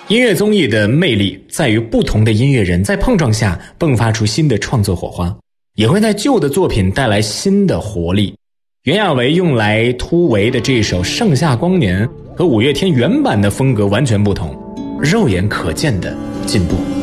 音乐综艺的魅力在于不同的音乐人在碰撞下迸发出新的创作火花，也会在旧的作品带来新的活力。袁娅维用来突围的这首《盛夏光年》和五月天原版的风格完全不同，肉眼可见的进步。